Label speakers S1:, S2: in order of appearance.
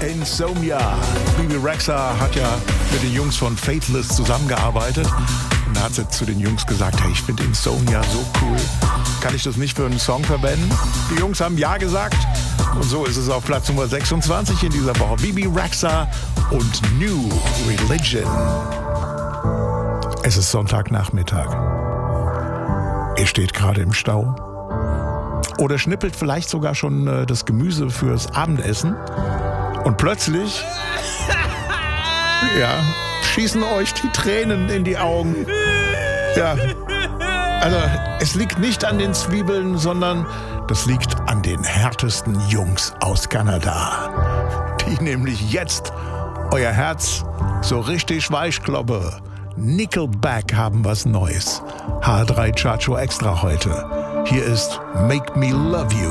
S1: Insomnia. Bebe Rexha hat ja mit den Jungs von Faithless zusammengearbeitet. Und da hat sie zu den Jungs gesagt, hey, ich finde Insomnia so cool. Kann ich das nicht für einen Song verwenden? Die Jungs haben Ja gesagt. Und so ist es auf Platz Nummer 26 in dieser Woche. Bebe Rexha und New Religion. Es ist Sonntagnachmittag. Ihr steht gerade im Stau. Oder schnippelt vielleicht sogar schon das Gemüse fürs Abendessen. Und plötzlich, ja, schießen euch die Tränen in die Augen. Ja, also es liegt nicht an den Zwiebeln, sondern das liegt an den härtesten Jungs aus Kanada. Die nämlich jetzt euer Herz so richtig weichkloppe. Nickelback haben was Neues. H3 Chacho Extra heute. Hier ist Make Me Love You.